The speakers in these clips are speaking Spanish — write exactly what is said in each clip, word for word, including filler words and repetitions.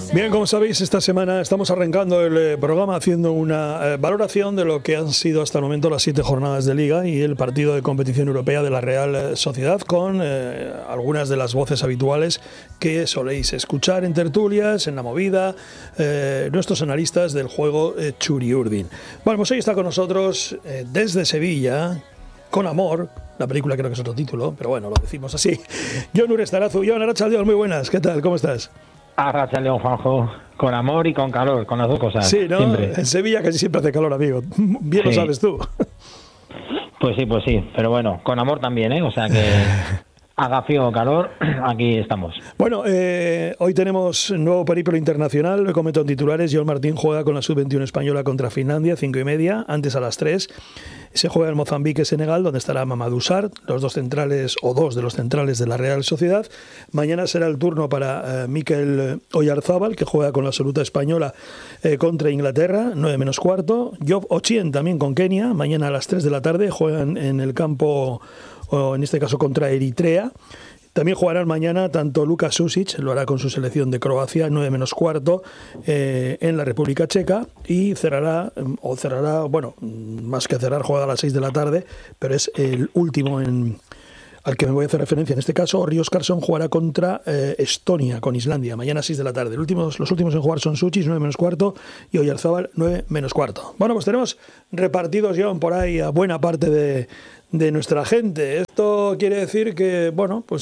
Bien, como sabéis, esta semana estamos arrancando el eh, programa haciendo una eh, valoración de lo que han sido hasta el momento las siete jornadas de Liga y el partido de competición europea de la Real Sociedad, con eh, algunas de las voces habituales que soléis escuchar en tertulias, en La Movida, eh, nuestros analistas del juego eh, Txuri-Urdin. Bueno, pues hoy está con nosotros eh, desde Sevilla, Con Amor, la película creo que es otro título, pero bueno, lo decimos así, Jon Urestarazu. Jon, Arratsaldeon, muy buenas, ¿qué tal? ¿Cómo estás? Arratsaldeon, Juanjo, con amor y con calor, con las dos cosas. Sí, ¿no? Siempre. En Sevilla casi siempre hace calor, amigo. Bien sí. Lo sabes tú. Pues sí, pues sí, pero bueno, con amor también, ¿eh? O sea que haga frío o calor, aquí estamos. Bueno, eh, hoy tenemos nuevo periplo internacional, lo comento en titulares. Jon Martín juega con la sub veintiuno española contra Finlandia, cinco y media, antes a las tres. Se juega en Mozambique-Senegal, donde estará Mamadou Sarr, los dos centrales o dos de los centrales de la Real Sociedad. Mañana será el turno para eh, Mikel Oyarzábal, que juega con la absoluta española eh, contra Inglaterra, nueve menos cuarto. Job Ochien también con Kenia, mañana a las tres de la tarde, juegan en el campo, o en este caso contra Eritrea. También jugarán mañana tanto Luka Sušić, lo hará con su selección de Croacia, nueve menos cuarto, eh, en la República Checa, y cerrará, o cerrará, bueno, más que cerrar, juega a las seis de la tarde, pero es el último en, al que me voy a hacer referencia. En este caso, Ori Óskarsson jugará contra eh, Estonia, con Islandia, mañana a seis de la tarde. Los últimos, los últimos en jugar son Sušić, nueve menos cuarto, y Oyarzábal, nueve menos cuarto. Bueno, pues tenemos repartidos, Jon, por ahí a buena parte de... de nuestra gente. Esto quiere decir que, bueno, pues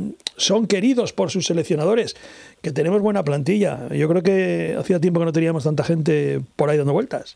son queridos por sus seleccionadores, que tenemos buena plantilla. Yo creo que hacía tiempo que no teníamos tanta gente por ahí dando vueltas.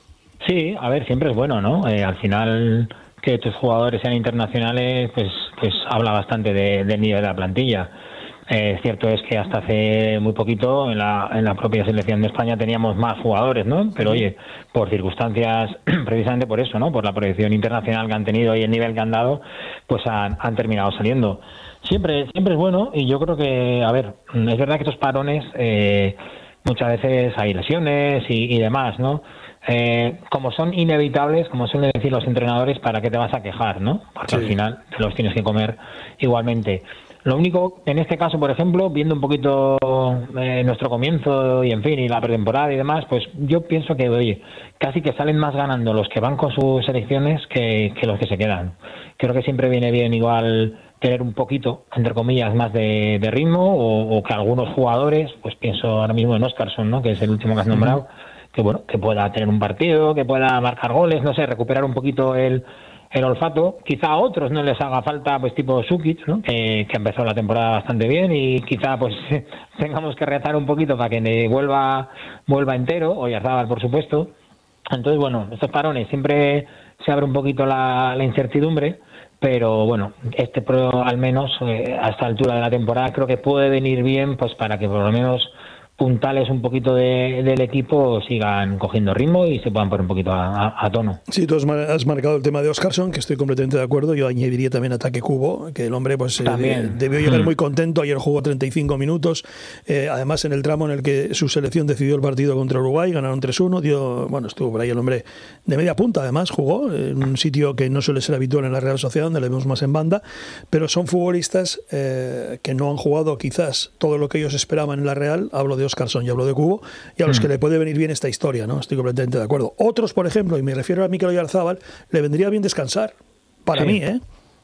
Sí, a ver, siempre es bueno, ¿no? Eh, al final, que tus jugadores sean internacionales, pues, pues habla bastante de, del nivel de la plantilla. Eh, cierto es que hasta hace muy poquito en la, en la propia selección de España teníamos más jugadores, ¿no? Pero oye, por circunstancias, precisamente por eso, ¿no? Por la proyección internacional que han tenido y el nivel que han dado, pues han, han terminado saliendo. Siempre, siempre es bueno, y yo creo que, a ver, es verdad que estos parones, eh, muchas veces hay lesiones y, y demás, ¿no? Eh, como son inevitables, como suelen decir los entrenadores, ¿para qué te vas a quejar, no? Porque sí, al final te los tienes que comer igualmente. Lo único, en este caso, por ejemplo, viendo un poquito eh, nuestro comienzo y, en fin, y la pretemporada y demás, pues yo pienso que, oye, casi que salen más ganando los que van con sus selecciones que, que los que se quedan. Creo que siempre viene bien igual tener un poquito, entre comillas, más de, de ritmo, o, o que algunos jugadores, pues pienso ahora mismo en Óskarsson, ¿no? Que es el último que has nombrado, uh-huh. que bueno, que pueda tener un partido, que pueda marcar goles, no sé, recuperar un poquito el... el olfato. Quizá a otros no les haga falta, pues tipo Sukic, ¿no? Que, que empezó la temporada bastante bien, y quizá pues tengamos que rezar un poquito para que vuelva vuelva entero, o Oyarzábal, por supuesto. Entonces, bueno, estos parones siempre se abre un poquito la, la incertidumbre, pero bueno, este pro al menos eh, a esta altura de la temporada creo que puede venir bien, pues para que por lo menos puntales un poquito de, del equipo sigan cogiendo ritmo y se puedan poner un poquito a, a, a tono. Sí, tú has, mar- has marcado el tema de Óskarsson, que estoy completamente de acuerdo. Yo añadiría también ataque Kubo, que el hombre pues eh, debió llegar muy contento. Ayer jugó treinta y cinco minutos, eh, además en el tramo en el que su selección decidió el partido contra Uruguay, ganaron tres uno, dio, bueno, estuvo por ahí el hombre de media punta, además jugó en un sitio que no suele ser habitual en la Real Sociedad, donde le vemos más en banda, pero son futbolistas eh, que no han jugado quizás todo lo que ellos esperaban en la Real. Hablo de Óskarsson y hablo de Kubo, y a los mm. que le puede venir bien esta historia, ¿no? Estoy completamente de acuerdo. Otros, por ejemplo, y me refiero a Mikel Oyarzábal, le vendría bien descansar, para sí. mí, ¿eh?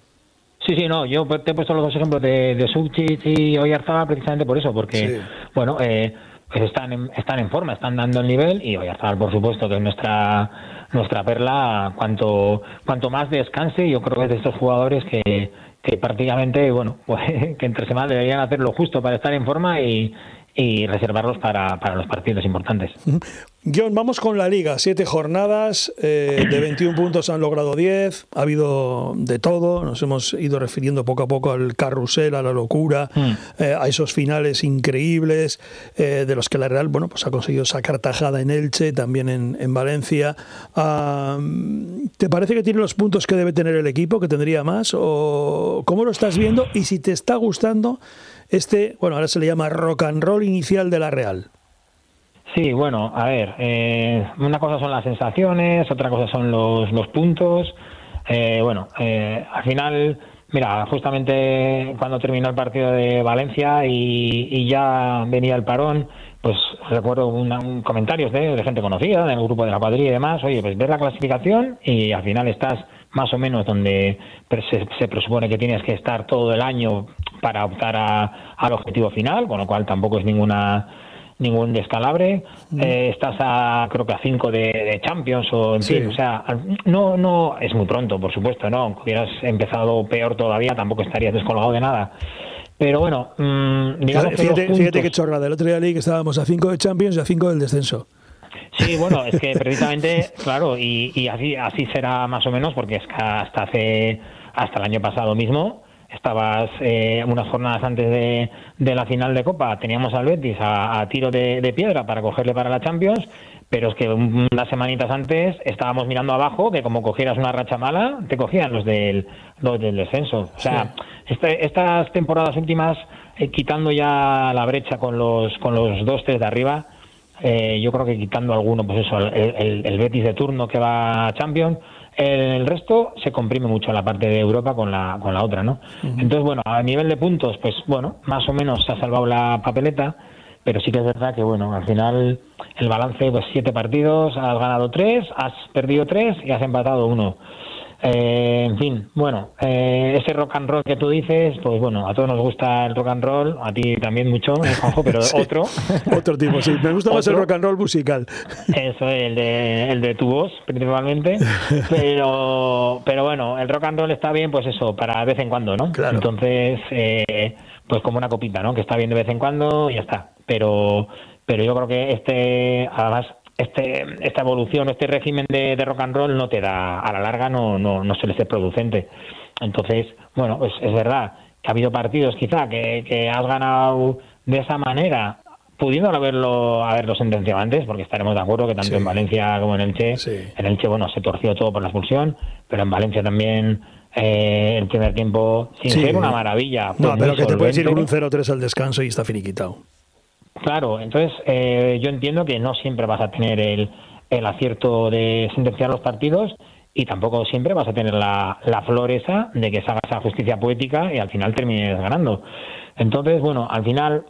Sí, sí, no, yo te he puesto los dos ejemplos de, de Sušić y Oyarzábal precisamente por eso, porque, sí. bueno, eh, pues están en, están en forma, están dando el nivel, y Oyarzábal, por supuesto, que es nuestra nuestra perla. Cuanto cuanto más descanse, yo creo que es de estos jugadores que, que prácticamente, bueno, pues, que entre semanas deberían hacer lo justo para estar en forma y y reservarlos para, para los partidos importantes. Jon, vamos con la Liga. Siete jornadas, eh, de veintiún puntos han logrado diez, ha habido de todo, nos hemos ido refiriendo poco a poco al carrusel, a la locura, mm. eh, a esos finales increíbles, eh, de los que la Real, bueno, pues ha conseguido sacar tajada en Elche, también en, en Valencia. Uh, ¿Te parece que tiene los puntos que debe tener el equipo, que tendría más? ¿O cómo lo estás viendo? Y si te está gustando este, bueno, ahora se le llama rock and roll inicial de la Real. Sí, bueno, a ver, eh, una cosa son las sensaciones, otra cosa son los, los puntos. Eh, bueno, eh, al final, mira, justamente cuando terminó el partido de Valencia y, y ya venía el parón, pues recuerdo una, un comentarios de, de gente conocida, del grupo de la cuadrilla y demás, oye, pues ves la clasificación y al final estás más o menos donde se, se presupone que tienes que estar todo el año para optar a, al objetivo final, con lo cual tampoco es ninguna ningún descalabre. Mm. Eh, estás a creo que a cinco de, de Champions o en sí. fin, o sea, no no es muy pronto, por supuesto, no, aunque hubieras empezado peor todavía, tampoco estarías descolgado de nada. Pero bueno, mmm, digamos fíjate, que fíjate, puntos... fíjate qué chorrada. El otro día leí que estábamos a cinco de Champions y a cinco del descenso. Sí, bueno, es que precisamente, claro, y, y así así será más o menos, porque es que hasta hace hasta el año pasado mismo estabas eh, unas jornadas antes de, de la final de Copa, teníamos al Betis a, a tiro de, de piedra para cogerle para la Champions, pero es que unas semanitas antes estábamos mirando abajo, que como cogieras una racha mala, te cogían los del, los del descenso. O sea, sí. este, estas temporadas últimas, eh, quitando ya la brecha con los con los dos, tres de arriba, eh, yo creo que quitando alguno, pues eso, el, el, el Betis de turno que va a Champions, el resto se comprime mucho la parte de Europa con la con la otra, ¿no? Uh-huh. Entonces, bueno, a nivel de puntos, pues bueno, más o menos se ha salvado la papeleta, pero sí que es verdad que, bueno, al final el balance, pues siete partidos, has ganado tres, has perdido tres y has empatado uno. Eh, en fin, bueno, eh, ese rock and roll que tú dices, pues bueno, a todos nos gusta el rock and roll, a ti también mucho, ¿eh, Juanjo? Pero sí, otro. Otro tipo, sí, me gusta más el rock and roll musical. Eso, el de, el de tu voz, principalmente. Pero, pero bueno, el rock and roll está bien, pues eso, para de vez en cuando, ¿no? Claro. Entonces, eh, pues como una copita, ¿no? Que está bien de vez en cuando y ya está. Pero, pero yo creo que este, además, este esta evolución, este régimen de, de rock and roll no te da, a la larga no no no suele ser producente. Entonces, bueno, pues es verdad que ha habido partidos quizá que, que has ganado de esa manera, pudiendo haberlo haberlo sentenciado antes, porque estaremos de acuerdo que tanto sí. en Valencia como en Elche, sí. en Elche, bueno, se torció todo por la expulsión, pero en Valencia también eh, el primer tiempo, sin sí. ser una maravilla. Pues no, pero que te puedes ir con un cero tres al descanso y está finiquitado. Claro, entonces eh, yo entiendo que no siempre vas a tener el, el acierto de sentenciar los partidos y tampoco siempre vas a tener la, la flor esa de que se haga esa justicia poética y al final termines ganando. Entonces, bueno, al final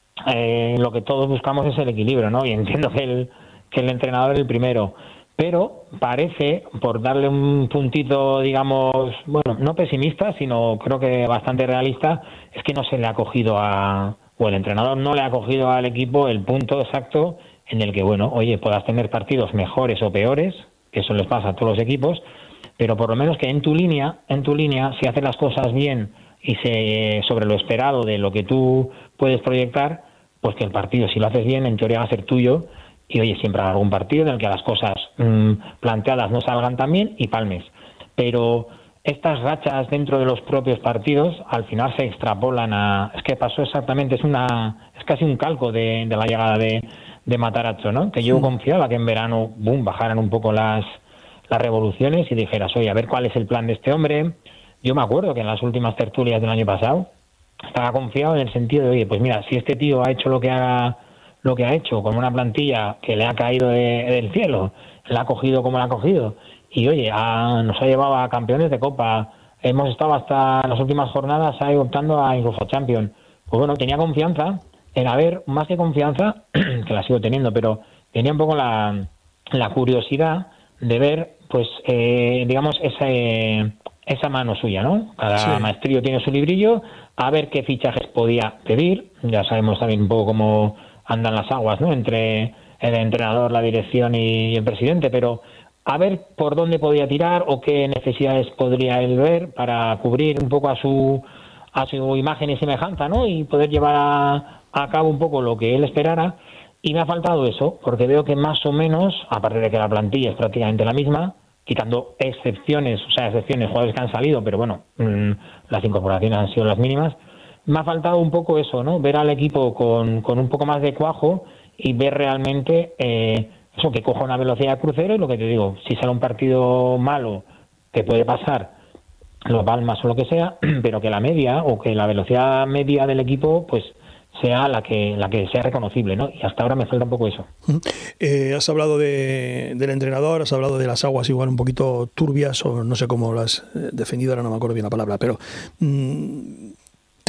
eh, lo que todos buscamos es el equilibrio, ¿no? Y entiendo que el, que el entrenador es el primero, pero parece, por darle un puntito, digamos, bueno, no pesimista, sino creo que bastante realista, es que no se le ha cogido a... o el entrenador no le ha cogido al equipo el punto exacto en el que, bueno, oye, puedas tener partidos mejores o peores, que eso les pasa a todos los equipos, pero por lo menos que en tu línea, en tu línea, si haces las cosas bien y se sobre lo esperado de lo que tú puedes proyectar, pues que el partido, si lo haces bien, en teoría va a ser tuyo, y oye, siempre habrá algún partido en el que las cosas mmm, planteadas no salgan tan bien y palmes. Pero estas rachas dentro de los propios partidos al final se extrapolan a... Es que pasó exactamente, es una es casi un calco de, de la llegada de, de Matarazzo, ¿no? Que yo sí. confiaba que en verano, boom, bajaran un poco las, las revoluciones y dijeras, oye, a ver cuál es el plan de este hombre. Yo me acuerdo que en las últimas tertulias del año pasado estaba confiado en el sentido de, oye, pues mira, si este tío ha hecho lo que ha, lo que ha hecho con una plantilla que le ha caído de, del cielo, la ha cogido como la ha cogido, y oye, a, nos ha llevado a campeones de Copa, hemos estado hasta las últimas jornadas ahí optando a incluso Champions. Pues bueno, tenía confianza en haber, más que confianza, que la sigo teniendo, pero tenía un poco la, la curiosidad de ver, pues, eh, digamos, ese, esa mano suya, ¿no? Cada sí. maestrillo tiene su librillo, a ver qué fichajes podía pedir. Ya sabemos también un poco cómo andan las aguas, ¿no? Entre el entrenador, la dirección y el presidente, pero a ver por dónde podía tirar o qué necesidades podría él ver para cubrir un poco a su a su imagen y semejanza, ¿no? Y poder llevar a, a cabo un poco lo que él esperara. Y me ha faltado eso, porque veo que más o menos, aparte de que la plantilla es prácticamente la misma, quitando excepciones, o sea, excepciones, jugadores que han salido, pero bueno, mmm, las incorporaciones han sido las mínimas, me ha faltado un poco eso, ¿no? Ver al equipo con, con un poco más de cuajo y ver realmente... Eh, eso, que coja una velocidad de crucero y lo que te digo, si sale un partido malo, te puede pasar, lo palmas o lo que sea, pero que la media o que la velocidad media del equipo, pues sea la que la que sea reconocible, ¿no? Y hasta ahora me falta un poco eso. Eh, has hablado de, del entrenador, has hablado de las aguas igual un poquito turbias, o no sé cómo lo has definido, ahora no me acuerdo bien la palabra, pero mmm,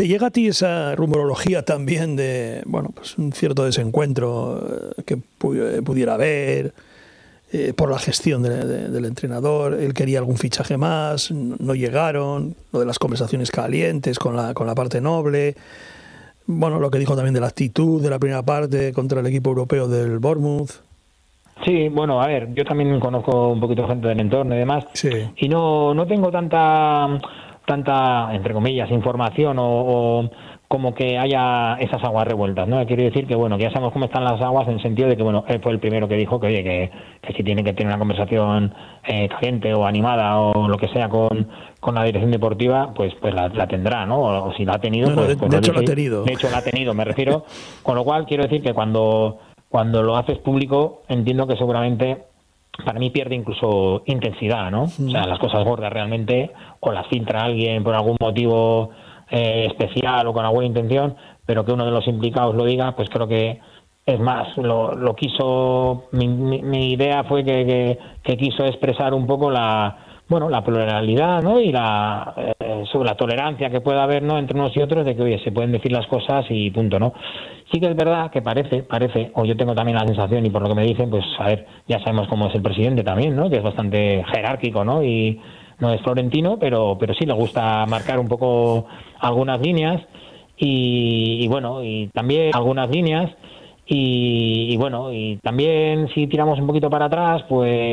¿Te llega a ti esa rumorología también de, bueno, pues un cierto desencuentro eh, que pu- pudiera haber eh, por la gestión de, de, del entrenador? Él quería algún fichaje más, no llegaron, lo de las conversaciones calientes con la, con la parte noble, bueno, lo que dijo también de la actitud de la primera parte contra el equipo europeo del Bournemouth. Sí, bueno, a ver, yo también conozco un poquito gente del entorno y demás, Sí. y no, no tengo tanta, tanta, entre comillas, información o, o como que haya esas aguas revueltas, ¿no? Quiero decir que, bueno, que ya sabemos cómo están las aguas en el sentido de que, bueno, él fue el primero que dijo que, oye, que, que si tiene que tener una conversación eh, caliente o animada o lo que sea con, con la dirección deportiva, pues pues la, la tendrá, ¿no? O, o si la ha tenido, No, no, pues... de, pues de lo hecho dice, lo ha tenido. De hecho la ha tenido, me refiero. Con lo cual, quiero decir que cuando, cuando lo haces público, entiendo que seguramente... para mí pierde incluso intensidad, ¿no? O sea, las cosas gordas realmente o las filtra alguien por algún motivo eh, especial o con alguna intención, pero que uno de los implicados lo diga, pues creo que es más, lo, lo quiso, mi, mi, mi idea fue que, que, que quiso expresar un poco la, bueno, la pluralidad, ¿no? Y la, eh, sobre la tolerancia que pueda haber, ¿no? Entre unos y otros, de que, oye, se pueden decir las cosas y punto, ¿no? Sí que es verdad que parece, parece, o yo tengo también la sensación, y por lo que me dicen, pues, a ver, ya sabemos cómo es el presidente también, ¿no? Que es bastante jerárquico, ¿no? Y no es florentino, pero, pero sí le gusta marcar un poco algunas líneas y, y bueno, y también algunas líneas y, y bueno, y también si tiramos un poquito para atrás, pues